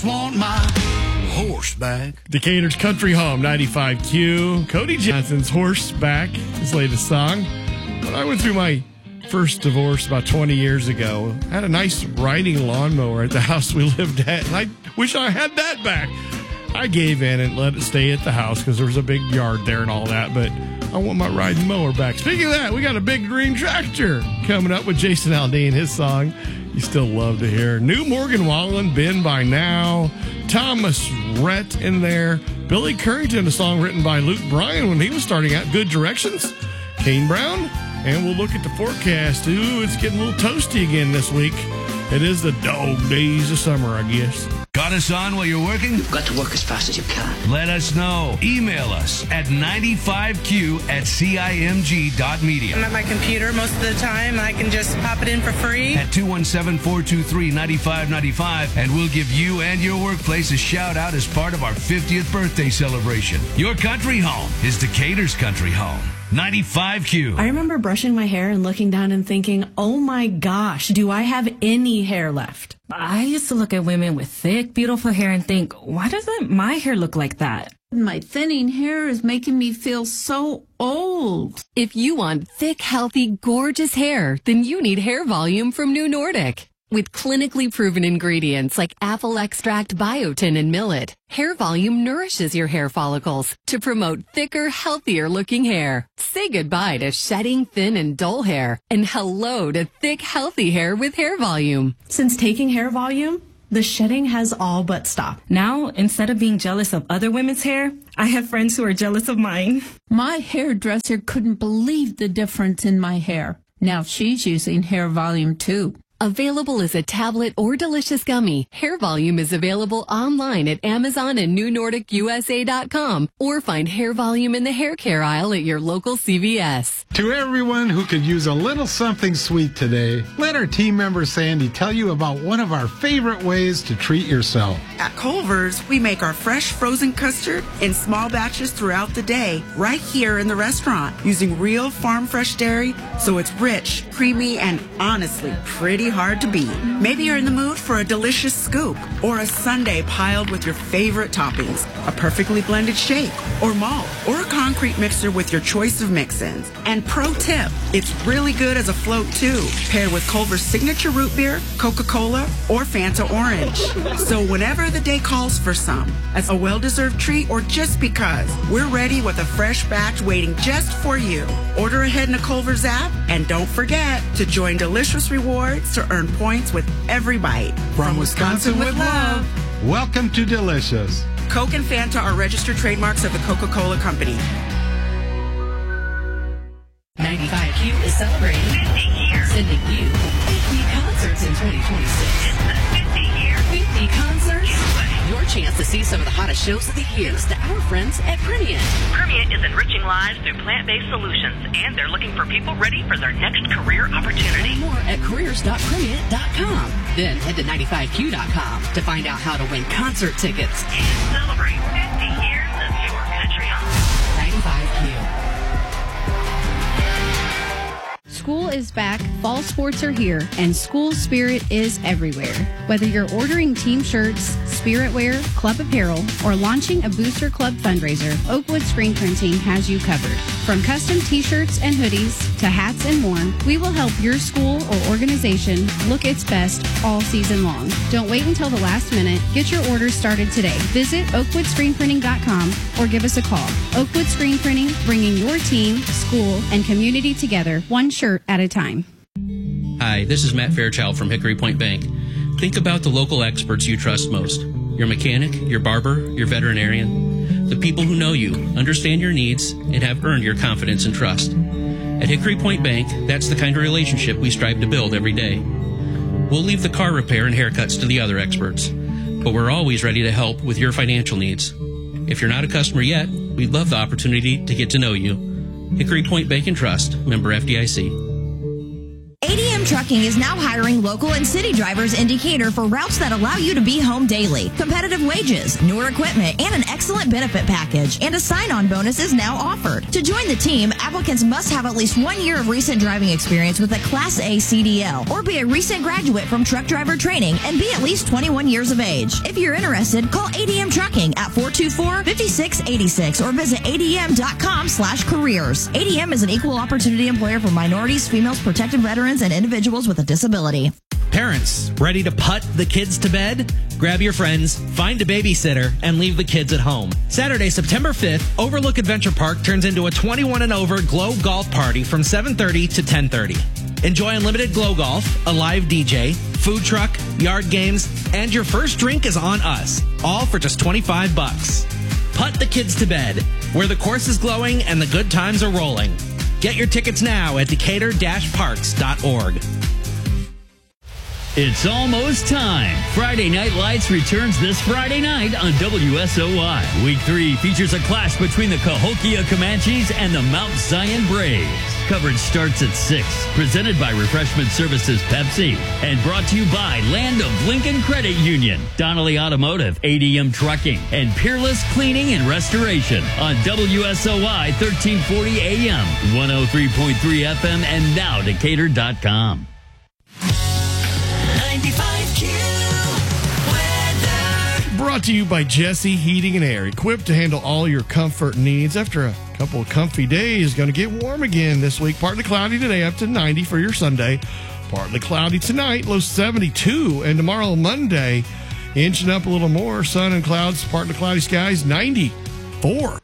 Want my horseback. Decatur's Country Home, 95Q. Cody Johnson's Horseback, his latest song. When I went through my first divorce about 20 years ago, I had a nice riding lawnmower at the house we lived at, and I wish I had that back. I gave in and let it stay at the house because there was a big yard there and all that, but I want my riding mower back. Speaking of that, we got a big green tractor coming up with Jason Aldean, his song you still love to hear. New Morgan Wallen, Been By Now, Thomas Rhett in there, Billy Currington, a song written by Luke Bryan when he was starting out, Good Directions, Kane Brown, and we'll look at the forecast. Ooh, it's getting a little toasty again this week. It is the dog days of summer, I guess. Got us on while you're working? You've got to work as fast as you can. Let us know. Email us at 95q@cimg.media. I'm at my computer most of the time. I can just pop it in for free. At 217-423-9595, and we'll give you and your workplace a shout out as part of our 50th birthday celebration. Your country home is Decatur's Country Home. 95Q. I remember brushing my hair and looking down and thinking, oh my gosh, do I have any hair left? I used to look at women with thick, beautiful hair and think, why doesn't my hair look like that? My thinning hair is making me feel so old. If you want thick, healthy, gorgeous hair, then you need Hair Volume from New Nordic. With clinically proven ingredients like apple extract, biotin, and millet, Hair Volume nourishes your hair follicles to promote thicker, healthier looking hair. Say goodbye to shedding, thin, and dull hair, and hello to thick, healthy hair with Hair Volume. Since taking Hair Volume, the shedding has all but stopped. Now, instead of being jealous of other women's hair, I have friends who are jealous of mine. My hairdresser couldn't believe the difference in my hair. Now she's using Hair Volume too. Available as a tablet or delicious gummy, Hair Volume is available online at Amazon and NewNordicUSA.com, or find Hair Volume in the hair care aisle at your local CVS. To everyone who could use a little something sweet today, let our team member Sandy tell you about one of our favorite ways to treat yourself. At Culver's, we make our fresh frozen custard in small batches throughout the day, right here in the restaurant, using real farm fresh dairy, so it's rich, creamy, and honestly pretty hard to beat. Maybe you're in the mood for a delicious scoop or a sundae piled with your favorite toppings, a perfectly blended shake or malt or a concrete mixer with your choice of mix-ins. And pro tip, it's really good as a float too, paired with Culver's signature root beer, Coca-Cola, or Fanta Orange. So whenever the day calls for some, as a well-deserved treat or just because, we're ready with a fresh batch waiting just for you. Order ahead in the Culver's app, and don't forget to join Delicious Rewards to earn points with every bite. From Wisconsin with love. Welcome to Delicious. Coke and Fanta are registered trademarks of the Coca-Cola Company. 95Q is celebrating 50 years. Sending you 50 concerts in 2026. It's the 50-year 50 concerts. Your chance to see some of the hottest shows of the year to our friends at Primient. Primient is enriching lives through plant-based solutions, and they're looking for people ready for their next career opportunity. Learn more at careers.primient.com. Then head to 95q.com to find out how to win concert tickets. And celebrate 50 years of your country home. 95Q. School is back, fall sports are here, and school spirit is everywhere. Whether you're ordering team shirts, spirit wear, club apparel, or launching a Booster Club fundraiser, Oakwood Screen Printing has you covered. From custom t-shirts and hoodies to hats and more, we will help your school or organization look its best all season long. Don't wait until the last minute. Get your orders started today. Visit oakwoodscreenprinting.com or give us a call. Oakwood Screen Printing, bringing your team, school, and community together, one shirt at a time. Hi, this is Matt Fairchild from Hickory Point Bank. Think about the local experts you trust most. Your mechanic, your barber, your veterinarian. The people who know you, understand your needs, and have earned your confidence and trust. At Hickory Point Bank, that's the kind of relationship we strive to build every day. We'll leave the car repair and haircuts to the other experts, but we're always ready to help with your financial needs. If you're not a customer yet, we'd love the opportunity to get to know you. Hickory Point Bank and Trust, member FDIC. ADM ADM Trucking is now hiring local and city drivers in Decatur for routes that allow you to be home daily. Competitive wages, newer equipment, and an excellent benefit package. And a sign-on bonus is now offered. To join the team, applicants must have at least 1 year of recent driving experience with a Class A CDL or be a recent graduate from truck driver training and be at least 21 years of age. If you're interested, call ADM Trucking at 424-5686 or visit adm.com/careers. ADM is an equal opportunity employer for minorities, females, protected veterans, and individuals with a disability. Parents, ready to put the kids to bed? Grab your friends, find a babysitter, and leave the kids at home. Saturday, September 5th, Overlook Adventure Park turns into a 21 and over Glow Golf Party from 7:30 to 10:30. Enjoy unlimited Glow Golf, a live DJ, food truck, yard games, and your first drink is on us. All for just $25. Put the kids to bed, where the course is glowing and the good times are rolling. Get your tickets now at Decatur-Parks.org. It's almost time. Friday Night Lights returns this Friday night on WSOY. Week 3 features a clash between the Cahokia Comanches and the Mount Zion Braves. Coverage starts at 6. Presented by Refreshment Services Pepsi. And brought to you by Land of Lincoln Credit Union, Donnelly Automotive, ADM Trucking, and Peerless Cleaning and Restoration on WSOY 1340 AM, 103.3 FM, and now Decatur.com. 95Q weather. Brought to you by Jesse Heating and Air, equipped to handle all your comfort needs. After a couple of comfy days, going to get warm again this week. Partly cloudy today, up to 90 for your Sunday. Partly cloudy tonight, low 72. And tomorrow, Monday, inching up a little more. Sun and clouds, partly cloudy skies, 94.